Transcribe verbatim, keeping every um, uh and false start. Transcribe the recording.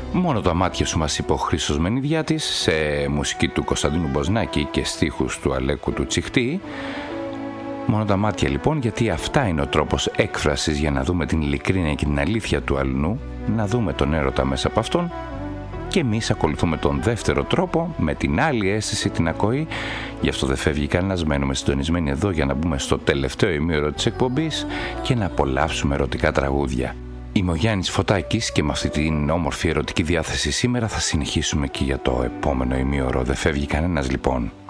Μόνο τα μάτια σου μας είπε ο Χρήστος Μενιδιάτης, σε μουσική του Κωνσταντίνου Μποσνάκη και στίχους του Αλέκου του Τσιχτή. Μόνο τα μάτια λοιπόν, γιατί αυτά είναι ο τρόπος έκφρασης για να δούμε την ειλικρίνεια και την αλήθεια του αλλού, να δούμε τον έρωτα μέσα από αυτόν. Και εμείς ακολουθούμε τον δεύτερο τρόπο, με την άλλη αίσθηση, την ακοή. Γι' αυτό δεν φεύγει κανένας, μένουμε συντονισμένοι εδώ για να μπούμε στο τελευταίο ημίωρο της εκπομπής και να απολαύσουμε ερωτικά τραγούδια. Είμαι ο Γιάννης Φωτάκης και με αυτή την όμορφη ερωτική διάθεση σήμερα θα συνεχίσουμε και για το επόμενο ημίωρο. Δεν φεύγει κανένας λοιπόν.